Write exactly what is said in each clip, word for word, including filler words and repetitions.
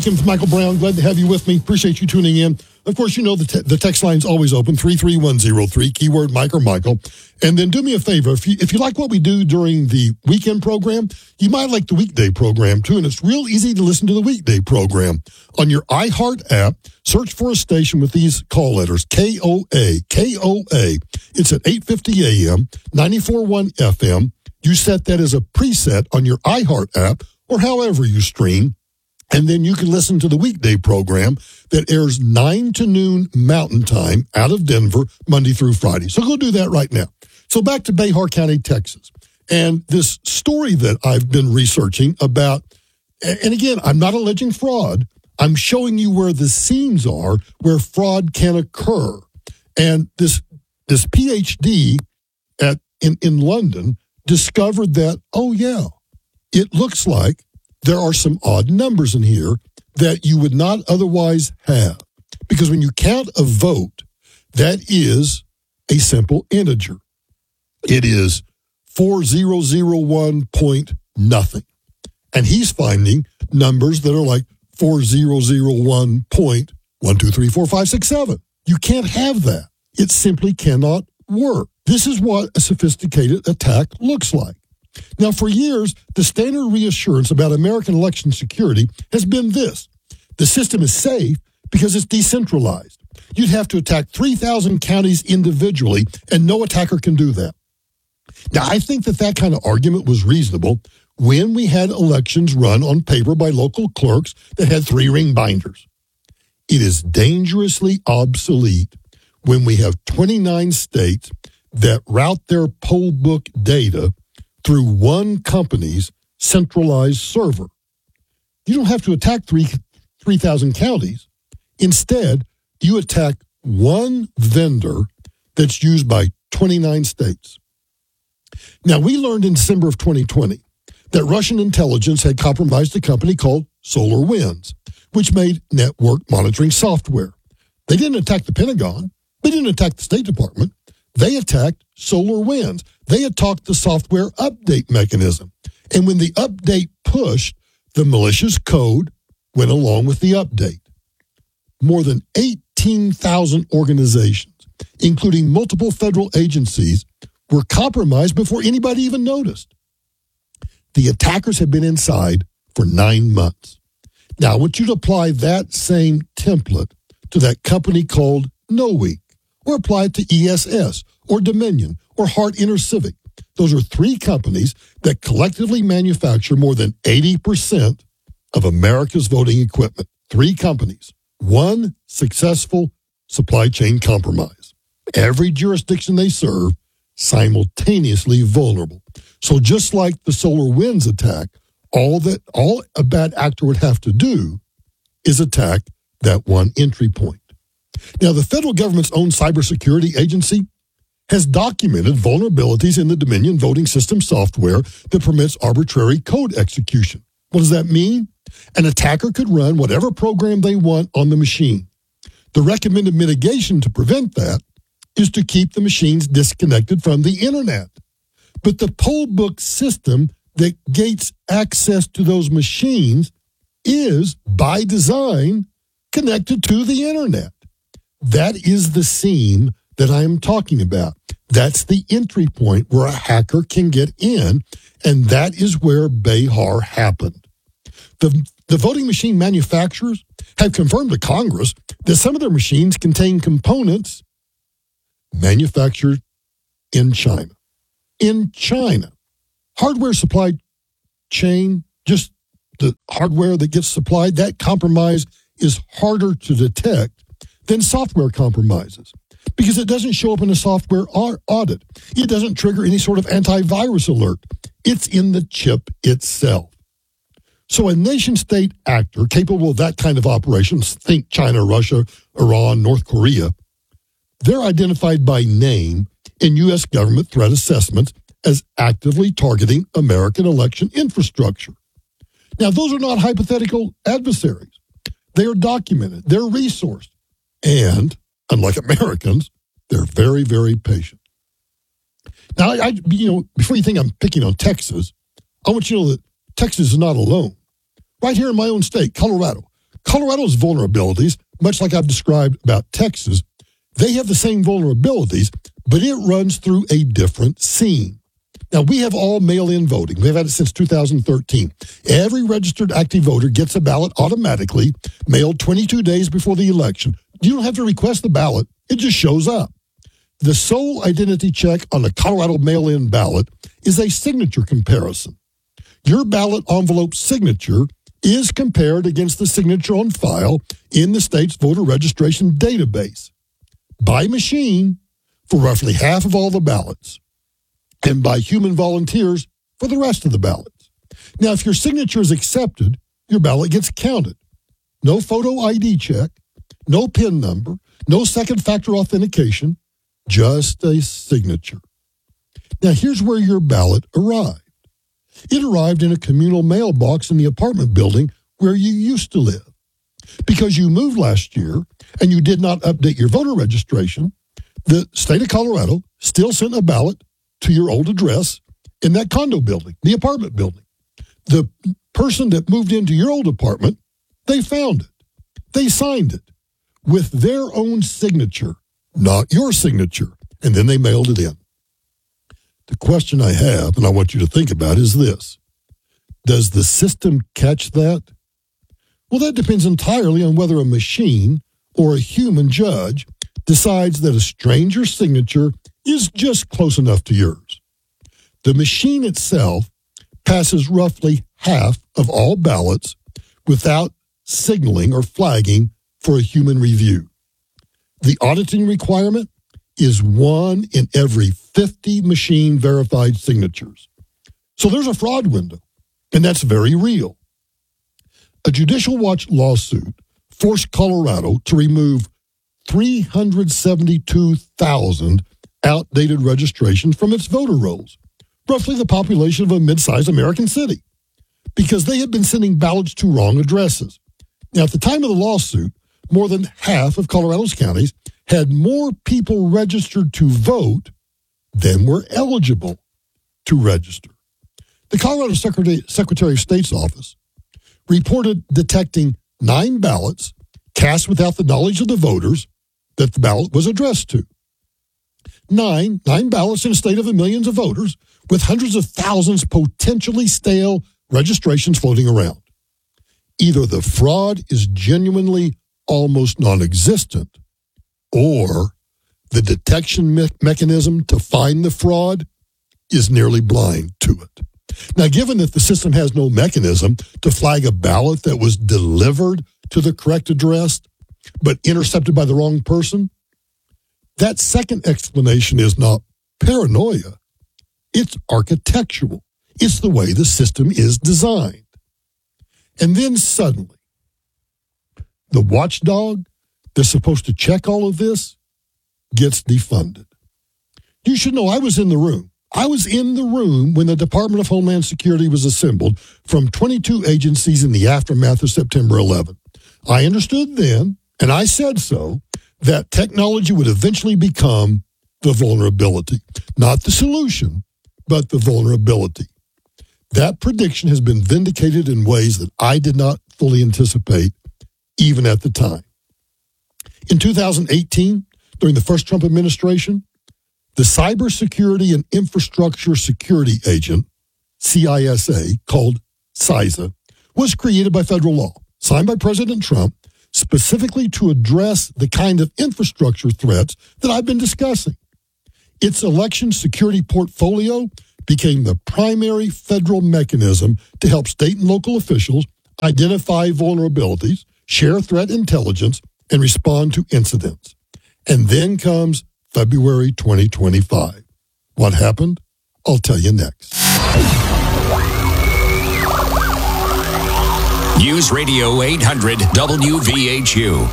Kim, Michael Brown, glad to have you with me. Appreciate you tuning in. Of course, you know the, te- the text line's always open, three three one zero three, keyword Mike or Michael. And then do me a favor, if you, if you like what we do during the weekend program, you might like the weekday program too, and it's real easy to listen to the weekday program. On your iHeart app, search for a station with these call letters, K O A, K O A. It's at eight fifty a.m., ninety-four point one F M. You set that as a preset on your iHeart app or however you stream. And then you can listen to the weekday program that airs nine to noon Mountain Time out of Denver, Monday through Friday. So go do that right now. So back to Behar County, Texas. And this story that I've been researching about, and again, I'm not alleging fraud. I'm showing you where the seams are where fraud can occur. And this this PhD at in, in London discovered that, oh, yeah, it looks like there are some odd numbers in here that you would not otherwise have. Because when you count a vote, that is a simple integer. It is four thousand one point nothing. And he's finding numbers that are like four thousand one point one two three four five six seven. You can't have that. It simply cannot work. This is what a sophisticated attack looks like. Now, for years, the standard reassurance about American election security has been this. The system is safe because it's decentralized. You'd have to attack three thousand counties individually, and no attacker can do that. Now, I think that that kind of argument was reasonable when we had elections run on paper by local clerks that had three-ring binders. It is dangerously obsolete when we have twenty-nine states that route their poll book data through one company's centralized server. You don't have to attack three, 3,000 counties. Instead, you attack one vendor that's used by twenty-nine states. Now, we learned in December of twenty twenty that Russian intelligence had compromised a company called SolarWinds, which made network monitoring software. They didn't attack the Pentagon. They didn't attack the State Department. They attacked SolarWinds. They attacked the software update mechanism. And when the update pushed, the malicious code went along with the update. More than eighteen thousand organizations, including multiple federal agencies, were compromised before anybody even noticed. The attackers have been inside for nine months. Now, I want you to apply that same template to that company called Knowweek, or apply it to E S S, or Dominion, or Hart InterCivic. Those are three companies that collectively manufacture more than eighty percent of America's voting equipment. Three companies, one successful supply chain compromise. Every jurisdiction they serve simultaneously vulnerable. So just like the SolarWinds attack, all that all a bad actor would have to do is attack that one entry point. Now, the federal government's own cybersecurity agency has documented vulnerabilities in the Dominion voting system software that permits arbitrary code execution. What does that mean? An attacker could run whatever program they want on the machine. The recommended mitigation to prevent that is to keep the machines disconnected from the internet. But the poll book system that gates access to those machines is, by design, connected to the internet. That is the seam that I am talking about. That's the entry point where a hacker can get in, and that is where Behar happened. The, the voting machine manufacturers have confirmed to Congress that some of their machines contain components manufactured in China. In China. Hardware supply chain, just the hardware that gets supplied, that compromise is harder to detect than software compromises because it doesn't show up in a software audit. It doesn't trigger any sort of antivirus alert. It's in the chip itself. So a nation-state actor capable of that kind of operations, think China, Russia, Iran, North Korea, they're identified by name in U S government threat assessments as actively targeting American election infrastructure. Now, those are not hypothetical adversaries. They are documented. They're resourced. And, unlike Americans, they're very, very patient. Now, I, I, you know, before you think I'm picking on Texas, I want you to know that Texas is not alone. Right here in my own state, Colorado. Colorado's vulnerabilities, much like I've described about Texas, they have the same vulnerabilities, but it runs through a different seam. Now, we have all mail-in voting. We've had it since two thousand thirteen. Every registered active voter gets a ballot automatically, mailed twenty-two days before the election. You don't have to request the ballot. It just shows up. The sole identity check on a Colorado mail-in ballot is a signature comparison. Your ballot envelope signature is compared against the signature on file in the state's voter registration database by machine for roughly half of all the ballots, and by human volunteers for the rest of the ballots. Now, if your signature is accepted, your ballot gets counted. No photo I D check, no PIN number, no second factor authentication, just a signature. Now, here's where your ballot arrived. It arrived in a communal mailbox in the apartment building where you used to live. Because you moved last year and you did not update your voter registration, the state of Colorado still sent a ballot to your old address in that condo building, the apartment building. The person that moved into your old apartment, they found it. They signed it with their own signature, not your signature, and then they mailed it in. The question I have, and I want you to think about, is this. Does the system catch that? Well, that depends entirely on whether a machine or a human judge decides that a stranger's signature is just close enough to yours. The machine itself passes roughly half of all ballots without signaling or flagging for a human review. The auditing requirement is one in every fifty machine-verified signatures. So there's a fraud window, and that's very real. A Judicial Watch lawsuit forced Colorado to remove three hundred seventy-two thousand outdated registrations from its voter rolls, roughly the population of a mid-sized American city, because they had been sending ballots to wrong addresses. Now, at the time of the lawsuit, more than half of Colorado's counties had more people registered to vote than were eligible to register. The Colorado Secretary, Secretary of State's office reported detecting nine ballots cast without the knowledge of the voters that the ballot was addressed to. Nine, nine ballots in a state of millions of voters with hundreds of thousands potentially stale registrations floating around. Either the fraud is genuinely almost non-existent, or the detection me- mechanism to find the fraud is nearly blind to it. Now, given that the system has no mechanism to flag a ballot that was delivered to the correct address but intercepted by the wrong person, that second explanation is not paranoia. It's architectural. It's the way the system is designed. And then suddenly, the watchdog that's supposed to check all of this gets defunded. You should know I was in the room. I was in the room when the Department of Homeland Security was assembled from twenty-two agencies in the aftermath of September eleventh. I understood then, and I said so, that technology would eventually become the vulnerability. Not the solution, but the vulnerability. That prediction has been vindicated in ways that I did not fully anticipate, even at the time. In two thousand eighteen, during the first Trump administration, the Cybersecurity and Infrastructure Security Agent, C I S A, called CISA, was created by federal law, signed by President Trump, specifically to address the kind of infrastructure threats that I've been discussing. Its election security portfolio became the primary federal mechanism to help state and local officials identify vulnerabilities, share threat intelligence, and respond to incidents. And then comes February twenty twenty-five. What happened? I'll tell you next. News Radio eight hundred W V H U.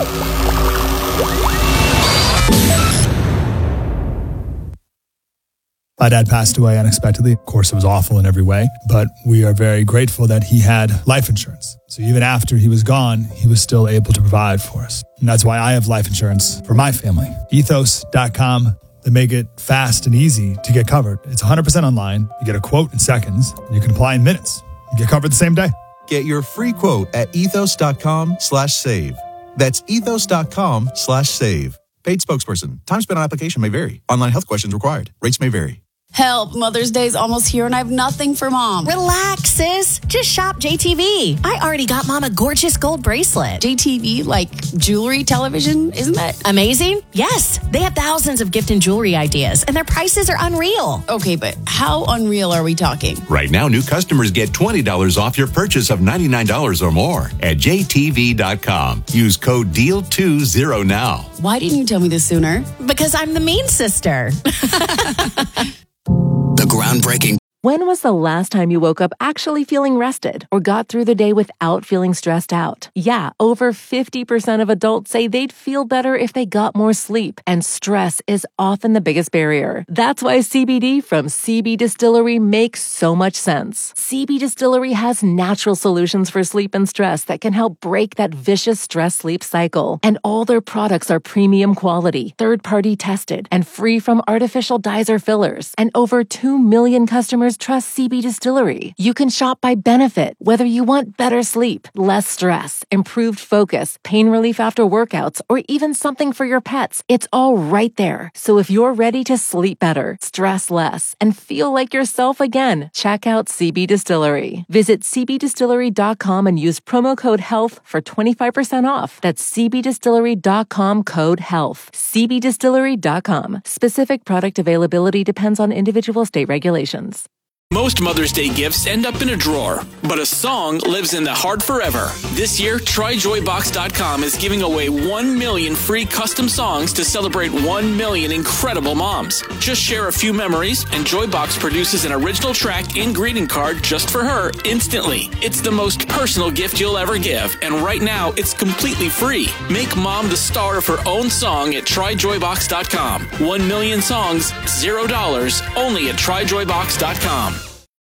My dad passed away unexpectedly. Of course, it was awful in every way, but we are very grateful that he had life insurance. So even after he was gone, he was still able to provide for us. And that's why I have life insurance for my family. ethos dot com. They make it fast and easy to get covered. It's one hundred percent online. You get a quote in seconds. You can apply in minutes. You get covered the same day. Get your free quote at ethos.com slash save. That's ethos.com slash save. Paid spokesperson. Time spent on application may vary. Online health questions required. Rates may vary. Help, Mother's Day's almost here and I have nothing for Mom. Relax, sis. Just shop J T V. I already got Mom a gorgeous gold bracelet. J T V, like jewelry, television, isn't that amazing? Yes. They have thousands of gift and jewelry ideas, and their prices are unreal. Okay, but how unreal are we talking? Right now, new customers get twenty dollars off your purchase of ninety-nine dollars or more at J T V dot com. Use code D E A L twenty now. Why didn't you tell me this sooner? Because I'm the mean sister. The groundbreaking. When was the last time you woke up actually feeling rested or got through the day without feeling stressed out? Yeah, over fifty percent of adults say they'd feel better if they got more sleep, and stress is often the biggest barrier. That's why C B D from C B Distillery makes so much sense. C B Distillery has natural solutions for sleep and stress that can help break that vicious stress-sleep cycle. And all their products are premium quality, third-party tested, and free from artificial dyes or fillers. And over two million customers trust C B Distillery. You can shop by benefit, whether you want better sleep, less stress, improved focus, pain relief after workouts, or even something for your pets. It's all right there. So if you're ready to sleep better, stress less, and feel like yourself again, check out C B Distillery. Visit C B distillery dot com and use promo code HEALTH for twenty-five percent off. That's C B distillery dot com code HEALTH. C B distillery dot com. Specific product availability depends on individual state regulations. Most Mother's Day gifts end up in a drawer, but a song lives in the heart forever. This year, try joy box dot com is giving away one million free custom songs to celebrate one million incredible moms. Just share a few memories, and Joybox produces an original track and greeting card just for her instantly. It's the most personal gift you'll ever give, and right now, it's completely free. Make mom the star of her own song at try joy box dot com. One million songs, zero dollars, only at try joy box dot com.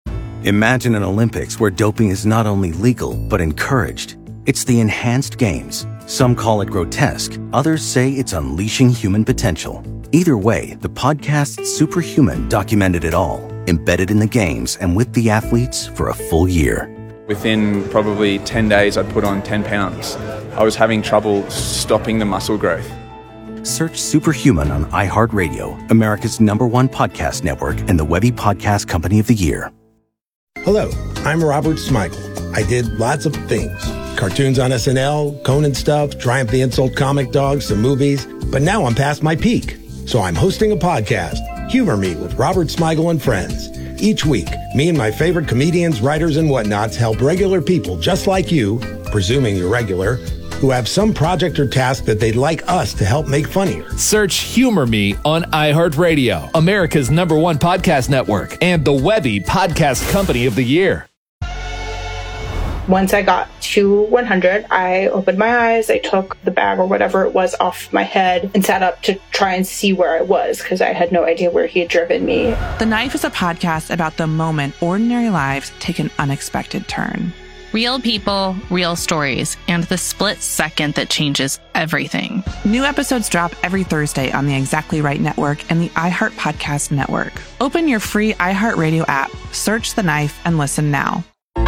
Imagine an Olympics where doping is not only legal, but encouraged. It's the enhanced games. Some call it grotesque. Others say it's unleashing human potential. Either way, the podcast Superhuman documented it all, embedded in the games and with the athletes for a full year. Within probably ten days, I'd put on ten pounds. I was having trouble stopping the muscle growth. Search Superhuman on iHeartRadio, America's number one podcast network, and the Webby Podcast Company of the Year. Hello, I'm Robert Smigel. I did lots of things. Cartoons on S N L, Conan stuff, Triumph the Insult comic dogs, some movies. But now I'm past my peak. So I'm hosting a podcast, Humor Me with Robert Smigel and Friends. Each week, me and my favorite comedians, writers, and whatnots help regular people just like you, presuming you're regular, who have some project or task that they'd like us to help make funnier. Search Humor Me on iHeartRadio, America's number one podcast network, and the Webby Podcast Company of the Year. Once I got to one hundred, I opened my eyes, I took the bag or whatever it was off my head and sat up to try and see where I was because I had no idea where he had driven me. The Knife is a podcast about the moment ordinary lives take an unexpected turn. Real people, real stories, and the split second that changes everything. New episodes drop every Thursday on the Exactly Right Network and the iHeart Podcast Network. Open your free iHeartRadio app, search The Knife, and listen now.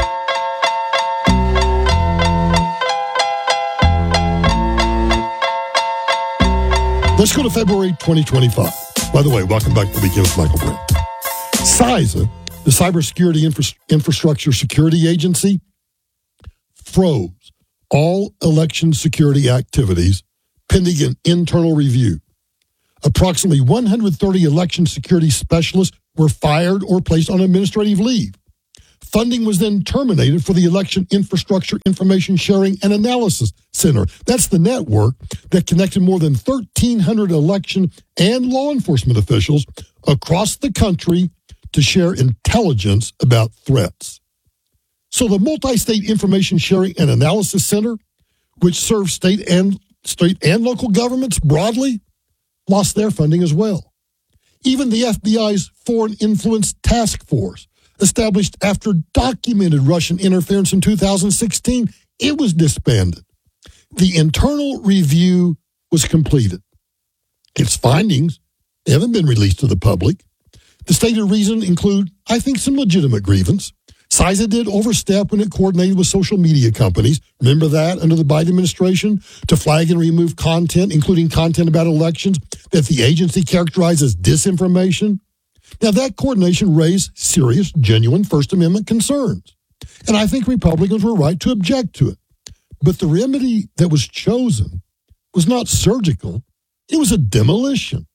Let's go to February twenty twenty-five. By the way, welcome back to the Weekend with Michael Brent. CISA, the Cybersecurity Infra- Infrastructure Security Agency, froze all election security activities pending an internal review. Approximately one hundred thirty election security specialists were fired or placed on administrative leave. Funding was then terminated for the Election Infrastructure Information Sharing and Analysis Center. That's the network that connected more than thirteen hundred election and law enforcement officials across the country to share intelligence about threats. So the Multi-State Information Sharing and Analysis Center, which serves state and state and local governments broadly, lost their funding as well. Even the F B I's Foreign Influence Task Force, established after documented Russian interference in two thousand sixteen, it was disbanded. The internal review was completed. Its findings haven't been released to the public. The stated reason include, I think, some legitimate grievance. CISA did overstep when it coordinated with social media companies. Remember that under the Biden administration? To flag and remove content, including content about elections, that the agency characterized as disinformation. Now, that coordination raised serious, genuine First Amendment concerns. And I think Republicans were right to object to it. But the remedy that was chosen was not surgical. It was a demolition.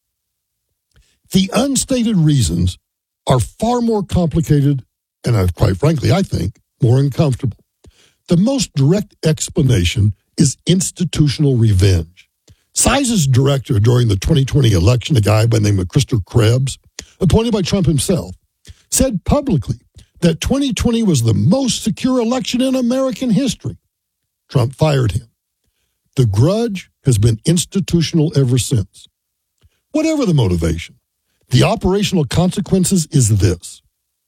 The unstated reasons are far more complicated and uh, quite frankly, I think, more uncomfortable. The most direct explanation is institutional revenge. CISA's director during the twenty twenty election, a guy by the name of Christopher Krebs, appointed by Trump himself, said publicly that twenty twenty was the most secure election in American history. Trump fired him. The grudge has been institutional ever since. Whatever the motivation, the operational consequences is this.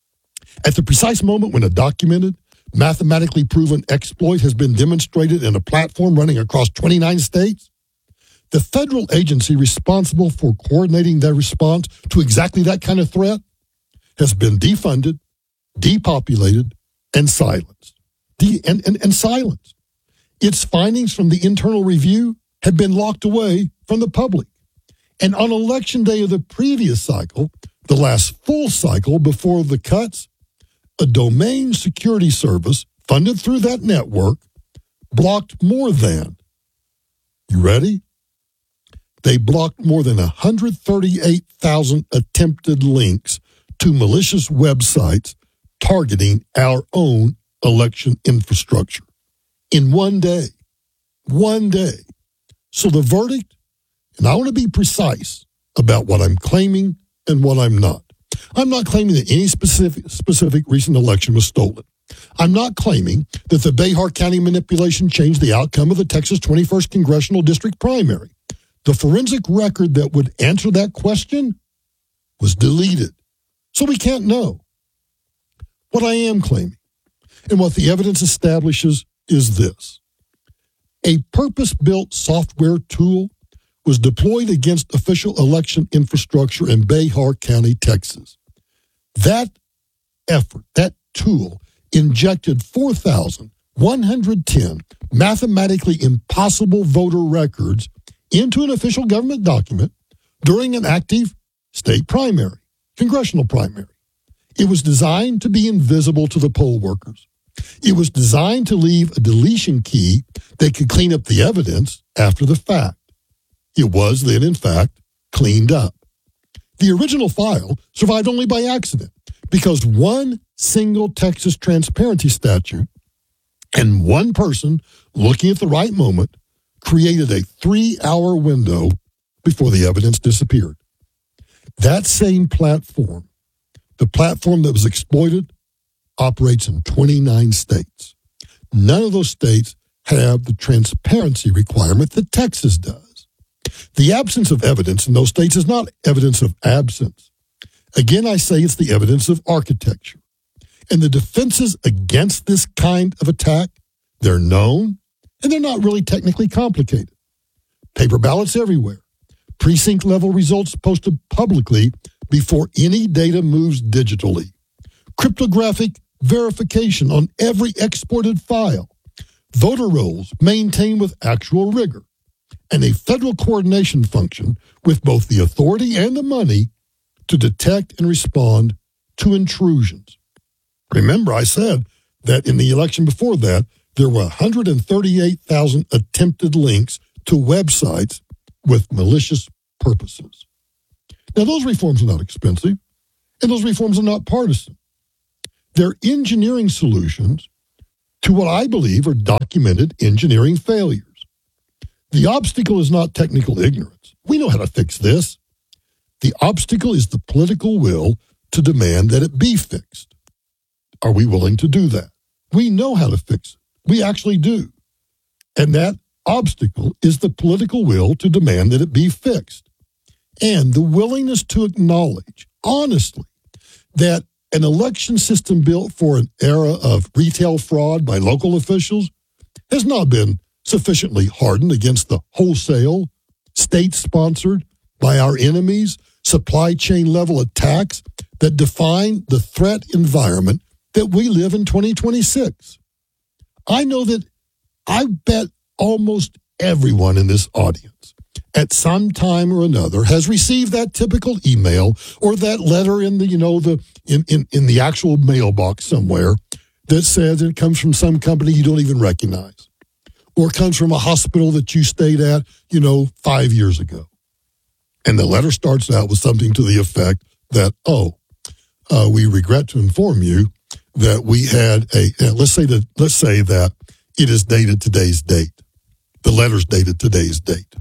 At the precise moment when a documented, mathematically proven exploit has been demonstrated in a platform running across twenty-nine states, the federal agency responsible for coordinating their response to exactly that kind of threat has been defunded, depopulated, and silenced. De- and, and, and silenced. Its findings from the internal review have been locked away from the public. And on election day of the previous cycle, the last full cycle before the cuts, a domain security service funded through that network blocked more than, you ready? They blocked more than one hundred thirty-eight thousand attempted links to malicious websites targeting our own election infrastructure in one day. One day. So the verdict, and I want to be precise about what I'm claiming and what I'm not. I'm not claiming that any specific specific recent election was stolen. I'm not claiming that the Behar County manipulation changed the outcome of the Texas twenty-first Congressional District primary. The forensic record that would answer that question was deleted. So we can't know. What I am claiming, and what the evidence establishes, is this. A purpose-built software tool was deployed against official election infrastructure in Behar County, Texas. That effort, that tool, injected four thousand one hundred ten mathematically impossible voter records into an official government document during an active state primary, congressional primary. It was designed to be invisible to the poll workers. It was designed to leave a deletion key that could clean up the evidence after the fact. It was then, in fact, cleaned up. The original file survived only by accident because one single Texas transparency statute and one person looking at the right moment created a three-hour window before the evidence disappeared. That same platform, the platform that was exploited, operates in twenty-nine states. None of those states have the transparency requirement that Texas does. The absence of evidence in those states is not evidence of absence. Again, I say it's the evidence of architecture. And the defenses against this kind of attack, they're known, and they're not really technically complicated. Paper ballots everywhere. Precinct-level results posted publicly before any data moves digitally. Cryptographic verification on every exported file. Voter rolls maintained with actual rigor. And a federal coordination function with both the authority and the money to detect and respond to intrusions. Remember, I said that in the election before that, there were one hundred thirty-eight thousand attempted links to websites with malicious purposes. Now, those reforms are not expensive, and those reforms are not partisan. They're engineering solutions to what I believe are documented engineering failures. The obstacle is not technical ignorance. We know how to fix this. The obstacle is the political will to demand that it be fixed. Are we willing to do that? We know how to fix it. We actually do. And that obstacle is the political will to demand that it be fixed. And the willingness to acknowledge, honestly, that an election system built for an era of retail fraud by local officials has not been sufficiently hardened against the wholesale, state-sponsored, by our enemies, supply chain level attacks that define the threat environment that we live in twenty twenty-six. I know that I bet almost everyone in this audience at some time or another has received that typical email or that letter in the, you know, the in, in, in the actual mailbox somewhere that says it comes from some company you don't even recognize, or it comes from a hospital that you stayed at, you know, five years ago. And the letter starts out with something to the effect that, oh, uh, we regret to inform you that we had a, uh, let's say that, let's say that it is dated today's date. The letter's dated today's date.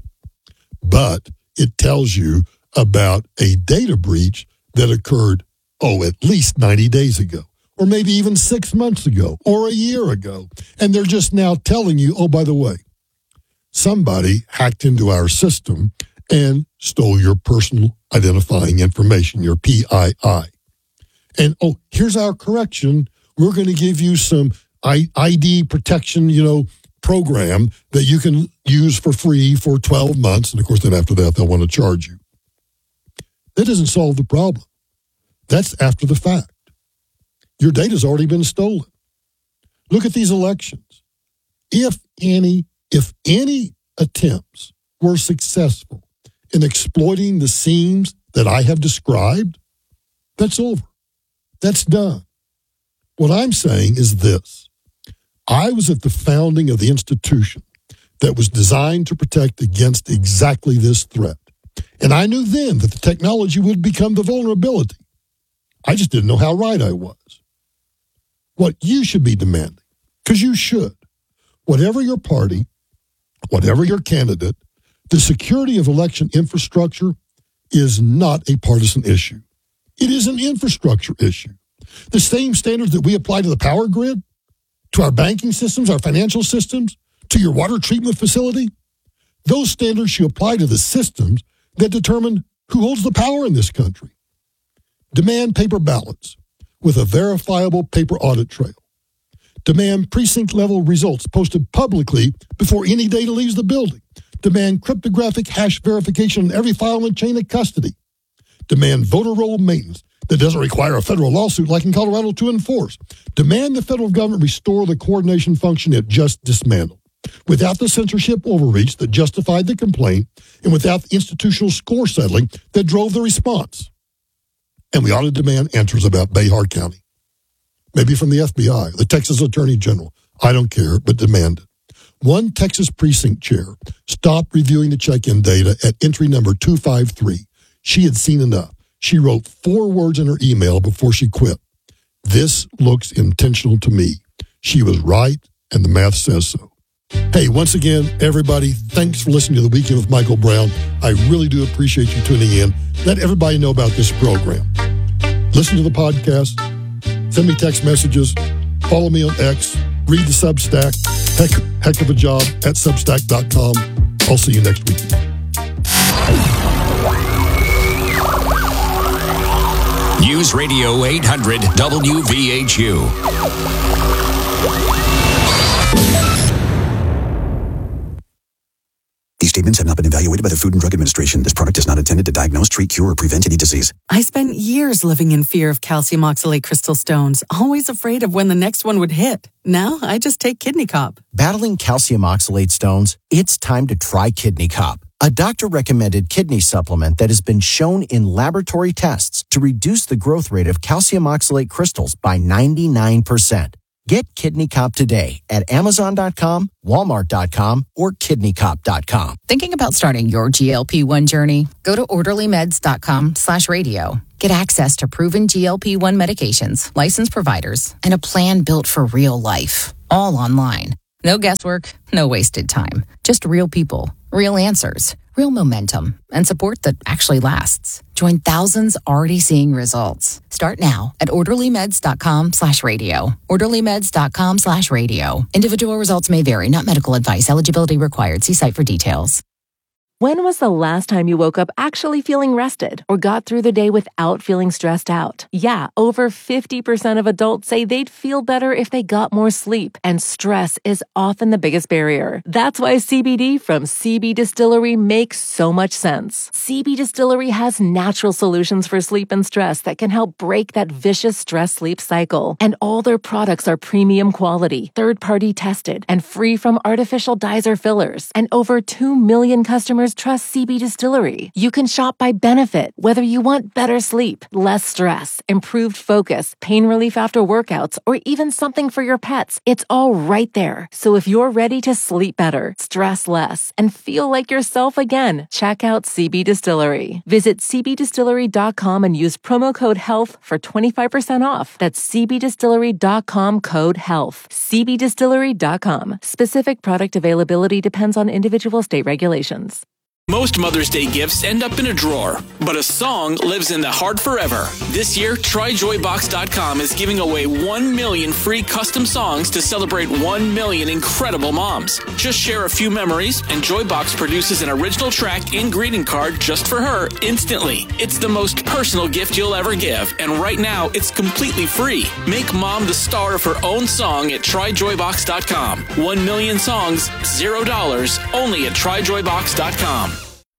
But it tells you about a data breach that occurred, oh, at least ninety days ago, or maybe even six months ago, or a year ago. And they're just now telling you, oh, by the way, somebody hacked into our system and stole your personal identifying information, your P I I. And, oh, here's our correction. We're going to give you some I D protection, you know, program that you can use for free for twelve months. And, of course, then after that, they'll want to charge you. That doesn't solve the problem. That's after the fact. Your data's already been stolen. Look at these elections. If any, if any attempts were successful in exploiting the seams that I have described, that's over. That's done. What I'm saying is this. I was at the founding of the institution that was designed to protect against exactly this threat. And I knew then that the technology would become the vulnerability. I just didn't know how right I was. What you should be demanding, because you should, whatever your party, whatever your candidate, the security of election infrastructure is not a partisan issue. It is an infrastructure issue. The same standards that we apply to the power grid, to our banking systems, our financial systems, to your water treatment facility, those standards should apply to the systems that determine who holds the power in this country. Demand paper ballots with a verifiable paper audit trail. Demand precinct-level results posted publicly before any data leaves the building. Demand cryptographic hash verification on every file in chain of custody. Demand voter roll maintenance that doesn't require a federal lawsuit like in Colorado to enforce. Demand the federal government restore the coordination function it just dismantled, without the censorship overreach that justified the complaint and without the institutional score settling that drove the response. And we ought to demand answers about Bayhar County. Maybe from the F B I, the Texas Attorney General. I don't care, but demand it. One Texas precinct chair stopped reviewing the check-in data at entry number two five three. She had seen enough. She wrote four words in her email before she quit. This looks intentional to me. She was right, and the math says so. Hey, once again, everybody, thanks for listening to The Weekend with Michael Brown. I really do appreciate you tuning in. Let everybody know about this program. Listen to the podcast. Send me text messages. Follow me on X. Read the Substack. Heck, heck of a job at substack dot com. I'll see you next week. News Radio eight hundred W V H U. These statements have not been evaluated by the Food and Drug Administration. This product is not intended to diagnose, treat, cure, or prevent any disease. I spent years living in fear of calcium oxalate crystal stones, always afraid of when the next one would hit. Now I just take Kidney Cop. Battling calcium oxalate stones? It's time to try Kidney Cop, a doctor-recommended kidney supplement that has been shown in laboratory tests to reduce the growth rate of calcium oxalate crystals by ninety-nine percent. Get Kidney Cop today at Amazon dot com, Walmart dot com, or Kidney Cop dot com. Thinking about starting your G L P one journey? Go to Orderly Meds dot com slash radio. Get access to proven G L P one medications, licensed providers, and a plan built for real life. All online. No guesswork, no wasted time. Just real people, real answers, real momentum, and support that actually lasts. Join thousands already seeing results. Start now at Orderly Meds dot com slash radio. Orderly Meds dot com slash radio. Individual results may vary, not medical advice. Eligibility required. See site for details. When was the last time you woke up actually feeling rested or got through the day without feeling stressed out? Yeah, over fifty percent of adults say they'd feel better if they got more sleep, and stress is often the biggest barrier. That's why C B D from C B Distillery makes so much sense. C B Distillery has natural solutions for sleep and stress that can help break that vicious stress-sleep cycle. And all their products are premium quality, third-party tested, and free from artificial dyes or fillers. And over two million customers trust C B Distillery. You can shop by benefit, whether you want better sleep, less stress, improved focus, pain relief after workouts, or even something for your pets. It's all right there. So if you're ready to sleep better, stress less, and feel like yourself again, check out C B Distillery. Visit c b distillery dot com and use promo code HEALTH for twenty-five percent off. That's c b distillery dot com code HEALTH. c b distillery dot com. Specific product availability depends on individual state regulations. Most Mother's Day gifts end up in a drawer, but a song lives in the heart forever. This year, try joy box dot com is giving away one million free custom songs to celebrate one million incredible moms. Just share a few memories, and Joybox produces an original track and greeting card just for her instantly. It's the most personal gift you'll ever give, and right now, it's completely free. Make mom the star of her own song at try joy box dot com. One million songs, zero dollars, only at try joy box dot com.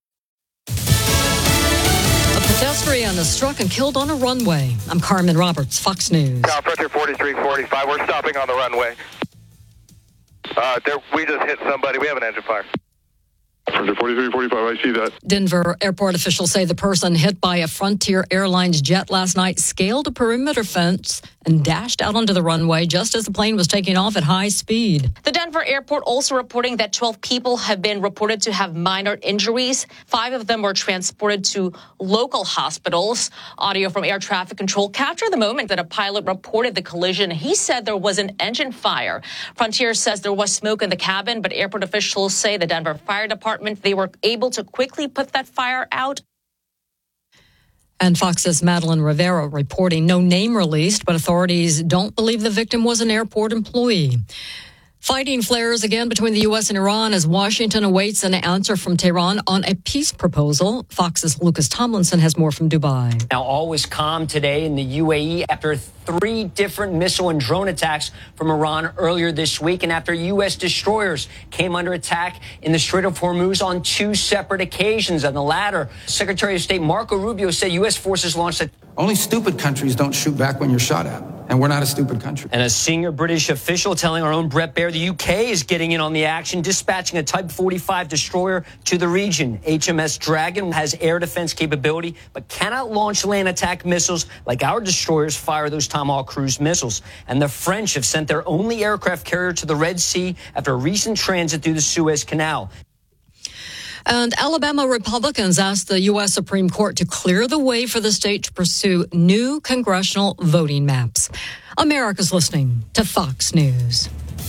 Pedestrian is struck and killed on a runway. I'm Carmen Roberts, Fox News. Cal Frontier forty-three forty-five. We're stopping on the runway. Uh, there, we just hit somebody. We have an engine fire. Frontier forty-three forty-five, I see that. Denver airport officials say the person hit by a Frontier Airlines jet last night scaled a perimeter fence and dashed out onto the runway just as the plane was taking off at high speed. The Denver airport also reporting that twelve people have been reported to have minor injuries. Five of them were transported to local hospitals. Audio from air traffic control captured the moment that a pilot reported the collision. He said there was an engine fire. Frontier says there was smoke in the cabin, but airport officials say the Denver Fire Department, they were able to quickly put that fire out. And Fox's Madeline Rivera reporting no name released, but authorities don't believe the victim was an airport employee. Fighting flares again between the U S and Iran as Washington awaits an answer from Tehran on a peace proposal. Fox's Lucas Tomlinson has more from Dubai. Now, all was calm today in the U A E after three different missile and drone attacks from Iran earlier this week, and after U S destroyers came under attack in the Strait of Hormuz on two separate occasions. On the latter, Secretary of State Marco Rubio said U S forces launched a Only stupid countries don't shoot back when you're shot at. And we're not a stupid country. And a senior British official telling our own Brett Baer the U K is getting in on the action, dispatching a Type forty-five destroyer to the region. H M S Dragon has air defense capability, but cannot launch land attack missiles like our destroyers fire those Tomahawk cruise missiles. And the French have sent their only aircraft carrier to the Red Sea after a recent transit through the Suez Canal. And Alabama Republicans asked the U S Supreme Court to clear the way for the state to pursue new congressional voting maps. America's listening to Fox News.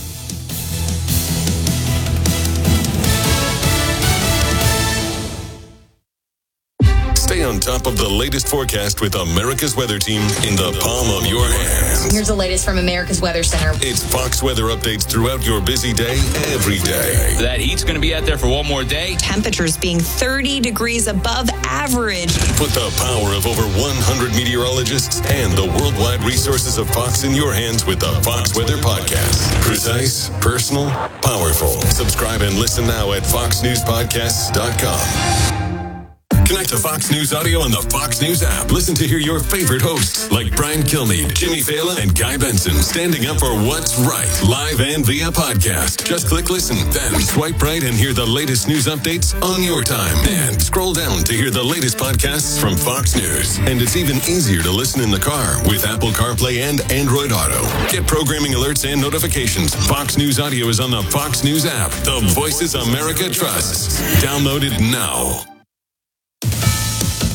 Stay on top of the latest forecast with America's Weather Team in the palm of your hand. Here's the latest from America's Weather Center. It's Fox weather updates throughout your busy day, every day. That heat's going to be out there for one more day. Temperatures being thirty degrees above average. Put the power of over one hundred meteorologists and the worldwide resources of Fox in your hands with the Fox Weather Podcast. Precise, personal, powerful. Subscribe and listen now at fox news podcasts dot com. Connect to Fox News Audio on the Fox News app. Listen to hear your favorite hosts like Brian Kilmeade, Jimmy Fallon, and Guy Benson standing up for what's right, live and via podcast. Just click listen, then swipe right and hear the latest news updates on your time. And scroll down to hear the latest podcasts from Fox News. And it's even easier to listen in the car with Apple CarPlay and Android Auto. Get programming alerts and notifications. Fox News Audio is on the Fox News app. The voices America trusts. Download it now.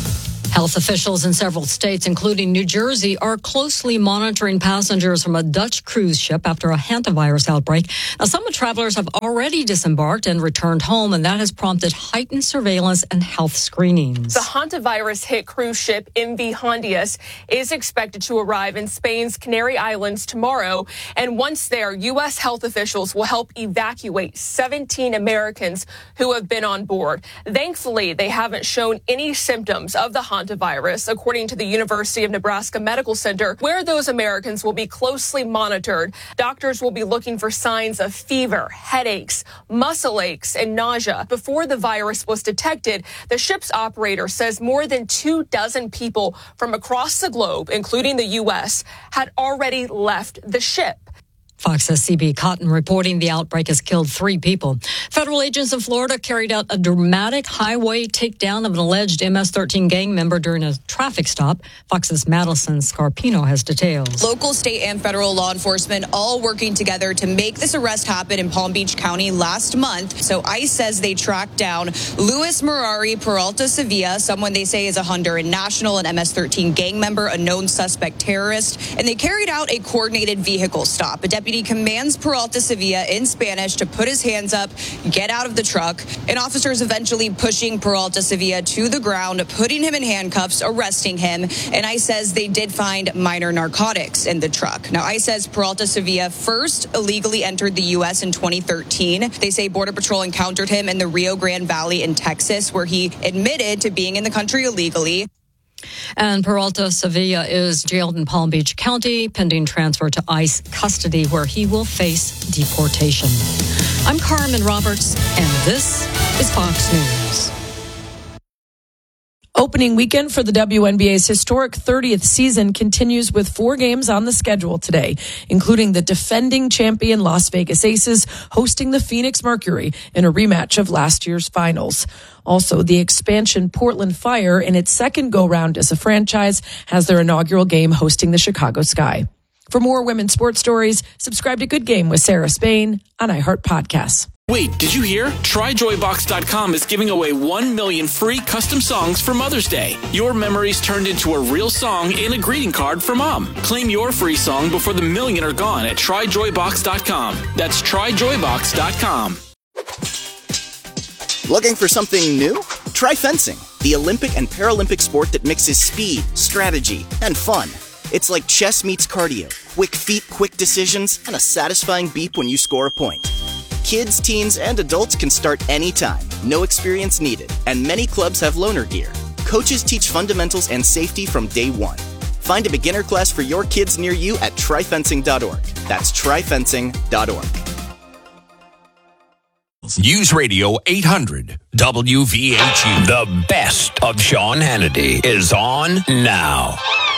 Health officials in several states, including New Jersey, are closely monitoring passengers from a Dutch cruise ship after a hantavirus outbreak. Now, some travelers have already disembarked and returned home, and that has prompted heightened surveillance and health screenings. The hantavirus-hit cruise ship M V Hondias is expected to arrive in Spain's Canary Islands tomorrow, and once there, U S health officials will help evacuate seventeen Americans who have been on board. Thankfully, they haven't shown any symptoms of the hantavirus, according to the University of Nebraska Medical Center, where those Americans will be closely monitored. Doctors will be looking for signs of fever, headaches, muscle aches, and nausea. Before the virus was detected, the ship's operator says more than two dozen people from across the globe, including the U S, had already left the ship. Fox's C B Cotton reporting the outbreak has killed three people. Federal agents in Florida carried out a dramatic highway takedown of an alleged M S thirteen gang member during a traffic stop. Fox's Madison Scarpino has details. Local, state, and federal law enforcement all working together to make this arrest happen in Palm Beach County last month. So ICE says they tracked down Luis Mirari Peralta Sevilla, someone they say is a Honduran national, an M S thirteen gang member, a known suspect terrorist, and they carried out a coordinated vehicle stop. A deputy commands Peralta Sevilla in Spanish to put his hands up, get out of the truck, and officers eventually pushing Peralta Sevilla to the ground, putting him in handcuffs, arresting him. And ICE says they did find minor narcotics in the truck. Now, ICE says Peralta Sevilla first illegally entered the U S in twenty thirteen. They say Border Patrol encountered him in the Rio Grande Valley in Texas, where he admitted to being in the country illegally. And Peralta Sevilla is jailed in Palm Beach County, pending transfer to ICE custody, where he will face deportation. I'm Carmen Roberts, and this is Fox News. Opening weekend for the W N B A's historic thirtieth season continues with four games on the schedule today, including the defending champion Las Vegas Aces hosting the Phoenix Mercury in a rematch of last year's finals. Also, the expansion Portland Fire, in its second go-round as a franchise, has their inaugural game hosting the Chicago Sky. For more women's sports stories, subscribe to Good Game with Sarah Spain on iHeart Podcasts. Wait, did you hear? Try Joy Box dot com is giving away one million free custom songs for Mother's Day. Your memories turned into a real song and a greeting card for Mom. Claim your free song before the million are gone at Try Joy Box dot com. That's Try Joy Box dot com. Looking for something new? Try fencing, the Olympic and Paralympic sport that mixes speed, strategy, and fun. It's like chess meets cardio, quick feet, quick decisions, and a satisfying beep when you score a point. Kids, teens, and adults can start anytime, no experience needed, and many clubs have loaner gear. Coaches teach fundamentals and safety from day one. Find a beginner class for your kids near you at try fencing dot org. That's try fencing dot org. News Radio eight hundred W V H U. The best of Sean Hannity is on now.